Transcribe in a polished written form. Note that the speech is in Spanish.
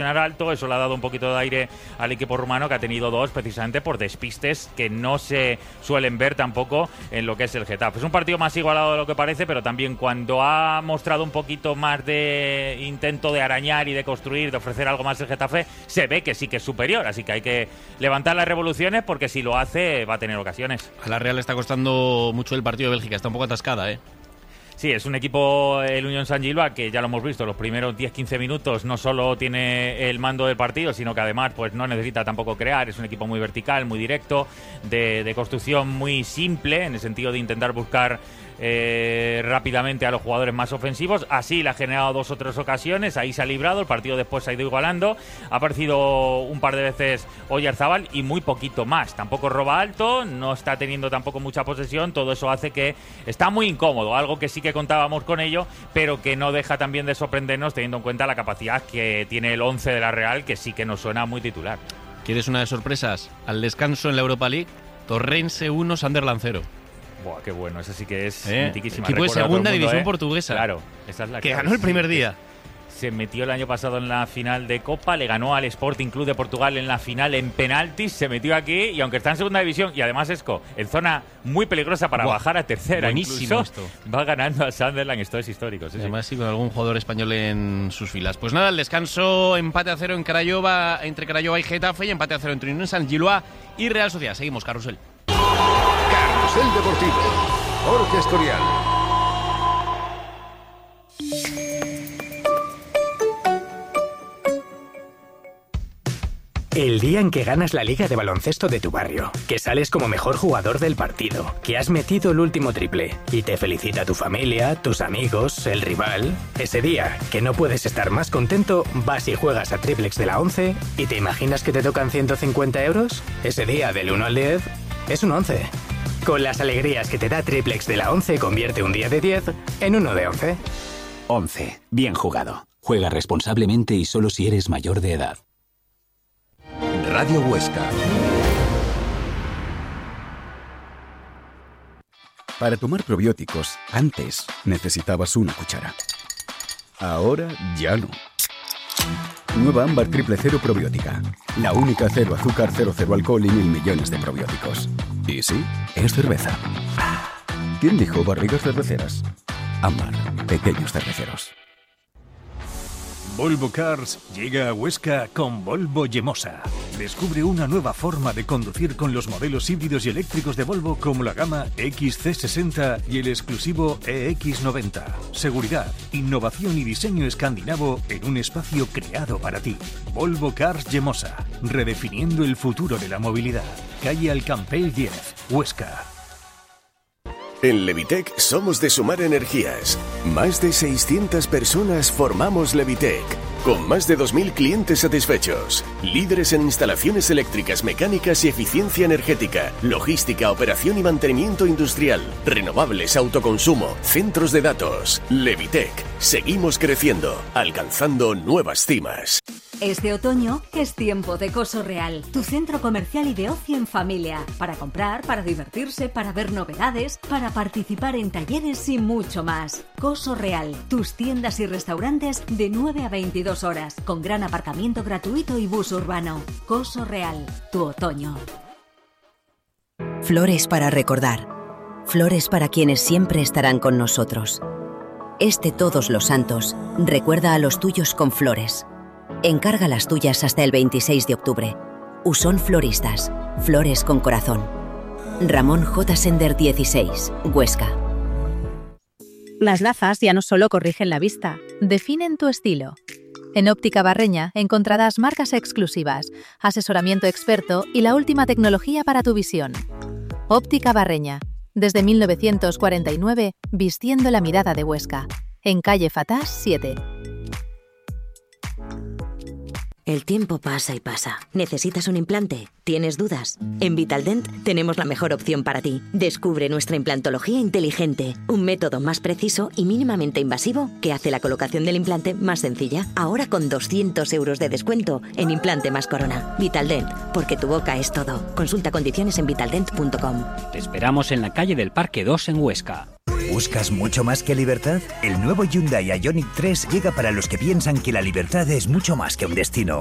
alto, eso le ha dado un poquito de aire al equipo rumano, que ha tenido dos precisamente por despistes que no se suelen ver tampoco en lo que es el Getafe. Es un partido más igualado de lo que parece, pero también cuando ha mostrado un poquito más de intento de arañar y de construir, de ofrecer algo más el Getafe, se ve que sí que es superior, así que hay que levantar las revoluciones, porque si lo hace va a tener ocasiones. A la Real le está costando mucho el partido de Bélgica, está un poco atascada, ¿eh? Sí, es un equipo, el Unión Saint-Gilloise, que ya lo hemos visto, los primeros 10-15 minutos no solo tiene el mando del partido, sino que además pues no necesita tampoco crear. Es un equipo muy vertical, muy directo, de construcción muy simple, en el sentido de intentar buscar rápidamente a los jugadores más ofensivos. Así le ha generado 2 o 3 ocasiones, ahí se ha librado, el partido después se ha ido igualando. Ha aparecido un par de veces Oyarzabal y muy poquito más. Tampoco roba alto, no está teniendo tampoco mucha posesión. Todo eso hace que está muy incómodo, algo que sí que contábamos con ello, pero que no deja también de sorprendernos, teniendo en cuenta la capacidad que tiene el 11 de la Real, que sí que nos suena muy titular. ¿Quieres una de sorpresas? Al descanso en la Europa League, Torrense 1, Sunderland 0. Buah, qué bueno, esa sí que es mitiquísima. Equipo de segunda división portuguesa. Claro, esa es la que ganó el primer día. Se metió el año pasado en la final de Copa, le ganó al Sporting Club de Portugal en la final en penaltis, se metió aquí y aunque está en segunda división y además Esco, en zona muy peligrosa para bajar a tercera, buenísimo incluso va ganando a Sunderland, esto es histórico. Sí, además sí, con algún jugador español en sus filas. Pues nada, el descanso, empate a 0 en Craiova, entre Craiova y Getafe, y empate a 0 entre Unión Saint-Gilloise y Real Sociedad. Seguimos, Carrusel. Carrusel Deportivo. Jorge Escorial. El día en que ganas la liga de baloncesto de tu barrio, que sales como mejor jugador del partido, que has metido el último triple y te felicita tu familia, tus amigos, el rival. Ese día, que no puedes estar más contento, vas y juegas a Triplex de la 11 y te imaginas que te tocan 150 euros. Ese día, del 1 al 10, es un 11. Con las alegrías que te da Triplex de la 11, convierte un día de 10 en uno de 11. 11. Bien jugado. Juega responsablemente y solo si eres mayor de edad. Radio Huesca. Para tomar probióticos, antes necesitabas una cuchara. Ahora ya no. Nueva Ámbar Triple Cero Probiótica. La única cero azúcar, cero alcohol y 1.000 millones de probióticos. Y sí, es cerveza. ¿Quién dijo barrigas cerveceras? Ámbar, pequeños cerveceros. Volvo Cars llega a Huesca con Volvo Yemosa. Descubre una nueva forma de conducir con los modelos híbridos y eléctricos de Volvo, como la gama XC60 y el exclusivo EX90. Seguridad, innovación y diseño escandinavo en un espacio creado para ti. Volvo Cars Yemosa, redefiniendo el futuro de la movilidad. Calle Alcampell 10, Huesca. En Levitec somos de sumar energías. Más de 600 personas formamos Levitec, con más de 2.000 clientes satisfechos. Líderes en instalaciones eléctricas, mecánicas y eficiencia energética, logística, operación y mantenimiento industrial, renovables, autoconsumo, centros de datos. Levitec, seguimos creciendo, alcanzando nuevas cimas. Este otoño es tiempo de Coso Real, tu centro comercial y de ocio en familia. Para comprar, para divertirse, para ver novedades, para participar en talleres y mucho más. Coso Real, tus tiendas y restaurantes de 9 a 22 horas, con gran aparcamiento gratuito y bus urbano. Coso Real, tu otoño. Flores para recordar. Flores para quienes siempre estarán con nosotros. Este Todos los Santos, recuerda a los tuyos con flores. Encarga las tuyas hasta el 26 de octubre. Usón Floristas. Flores con corazón. Ramón J. Sender 16, Huesca. Las gafas ya no solo corrigen la vista, definen tu estilo. En Óptica Barreña encontrarás marcas exclusivas, asesoramiento experto y la última tecnología para tu visión. Óptica Barreña. Desde 1949, vistiendo la mirada de Huesca. En calle Fatás 7. El tiempo pasa y pasa. ¿Necesitas un implante? ¿Tienes dudas? En Vitaldent tenemos la mejor opción para ti. Descubre nuestra implantología inteligente, un método más preciso y mínimamente invasivo que hace la colocación del implante más sencilla. Ahora con 200 euros de descuento en implante más corona. Vitaldent, porque tu boca es todo. Consulta condiciones en vitaldent.com. Te esperamos en la calle del Parque 2 en Huesca. ¿Buscas mucho más que libertad? El nuevo Hyundai Ioniq 3 llega para los que piensan que la libertad es mucho más que un destino.